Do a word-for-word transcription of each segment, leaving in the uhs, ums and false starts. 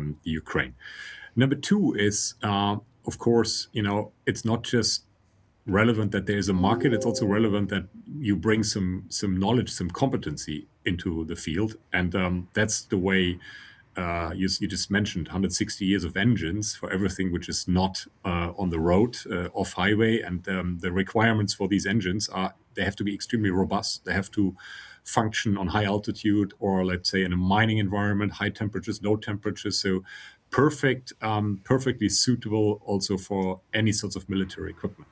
um, the Ukraine. Number two is, uh, of course, you know, it's not just relevant that there is a market. It's also relevant that you bring some some knowledge, some competency into the field, and um, that's the way. Uh, you, you just mentioned one hundred sixty years of engines for everything which is not uh, on the road, uh, off highway, and um, the requirements for these engines are they have to be extremely robust. They have to function on high altitude, or let's say in a mining environment, high temperatures, low temperatures. So perfect, um, perfectly suitable also for any sorts of military equipment.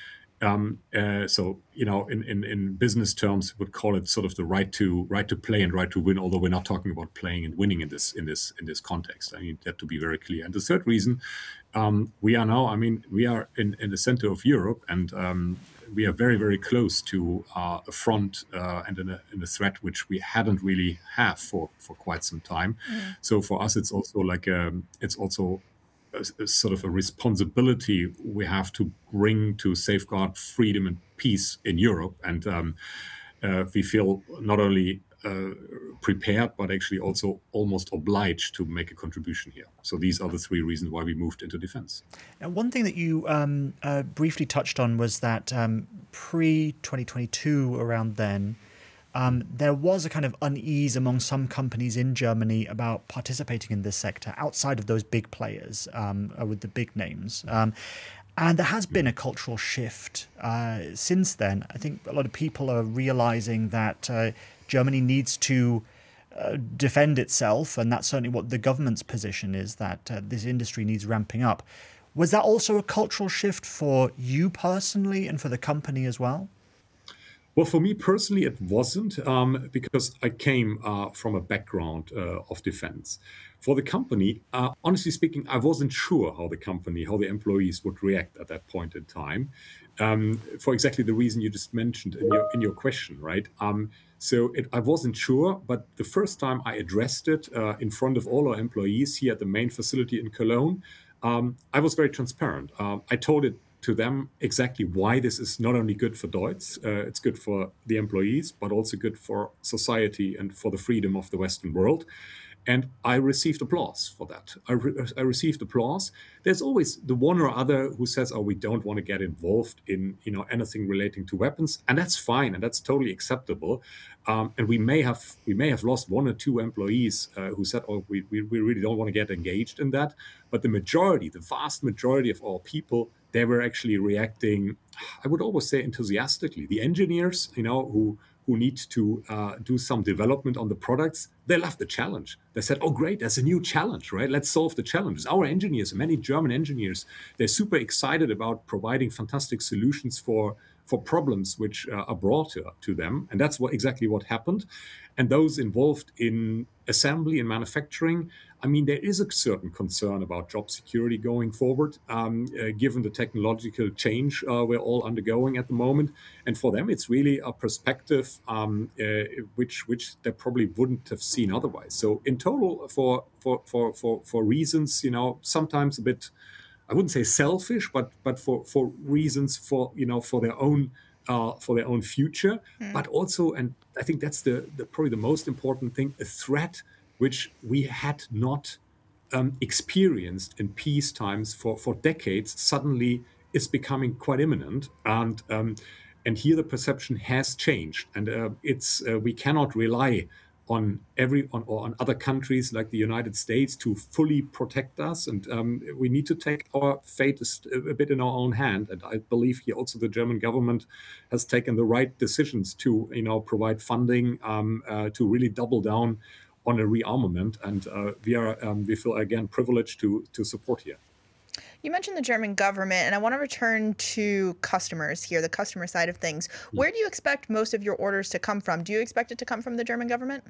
Um, uh, so you know, in, in, in business terms, we would call it sort of the right to right to play and right to win. Although we're not talking about playing and winning in this in this in this context. I mean that to be very clear. And the third reason, um, we are now. I mean, we are in, in the center of Europe, and um, we are very very close to uh, a front uh, and in a, in a threat which we hadn't really have for for quite some time. Mm. So for us, it's also like a, it's also. A, a sort of a responsibility we have to bring to safeguard freedom and peace in Europe. And um, uh, we feel not only uh, prepared, but actually also almost obliged to make a contribution here. So these are the three reasons why we moved into defense. Now, one thing that you um, uh, briefly touched on was that um, pre twenty twenty-two, around then, Um, there was a kind of unease among some companies in Germany about participating in this sector outside of those big players um, with the big names. Um, and there has been a cultural shift uh, since then. I think a lot of people are realizing that uh, Germany needs to uh, defend itself. And that's certainly what the government's position is, that uh, this industry needs ramping up. Was that also a cultural shift for you personally and for the company as well? Well, for me personally, it wasn't um, because I came uh, from a background uh, of defense. For the company, uh, honestly speaking, I wasn't sure how the company, how the employees would react at that point in time, um, for exactly the reason you just mentioned in your in your question, right? Um, so it, I wasn't sure, but the first time I addressed it uh, in front of all our employees here at the main facility in Cologne, um, I was very transparent. Um, I told it to them exactly why this is not only good for Deutz, uh, it's good for the employees, but also good for society and for the freedom of the Western world. And I received applause for that. I, re I received applause. There's always the one or other who says, oh, we don't want to get involved in you know, anything relating to weapons. And that's fine. And that's totally acceptable. Um, and we may have we may have lost one or two employees uh, who said, oh, we, we, we really don't want to get engaged in that. But the majority, the vast majority of our people, they were actually reacting, I would always say enthusiastically. The engineers, you know, who who need to uh, do some development on the products, they love the challenge. They said, oh, great, there's a new challenge, right? Let's solve the challenges. Our engineers, many German engineers, they're super excited about providing fantastic solutions for, for problems which uh, are brought to, to them. And that's what exactly what happened. And those involved in assembly and manufacturing, I mean, there is a certain concern about job security going forward, um, uh, given the technological change uh, we're all undergoing at the moment. And for them, it's really a perspective um, uh, which which they probably wouldn't have seen otherwise. So in total, for for for for for reasons, you know, sometimes a bit, I wouldn't say selfish, but but for for reasons for you know for their own. Uh, for their own future, mm. but also, and I think that's the, the probably the most important thing, a threat which we had not um, experienced in peace times for, for decades, suddenly is becoming quite imminent. And um, and here the perception has changed. And uh, it's uh, we cannot rely on every on, or on other countries like the United States to fully protect us. And um, we need to take our fate a bit in our own hand. And I believe here also the German government has taken the right decisions to you know, provide funding um, uh, to really double down on a rearmament. And uh, we are um, we feel, again, privileged to, to support here. You mentioned the German government, and I want to return to customers here, the customer side of things. Where do you expect most of your orders to come from? Do you expect it to come from the German government?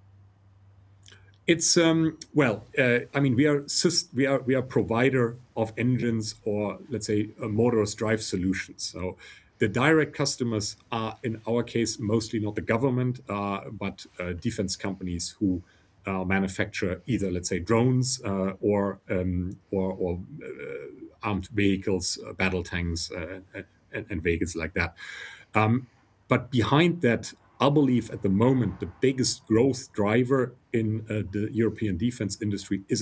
It's um, well, uh, I mean, we are we are we are provider of engines, or let's say uh, motorized drive solutions. So the direct customers are, in our case, mostly not the government, uh, but uh, defense companies who Uh, manufacture either, let's say, drones uh, or um, or, or uh, armed vehicles, uh, battle tanks, uh, and, and vehicles like that. Um, but behind that, I believe at the moment the biggest growth driver in uh, the European defense industry is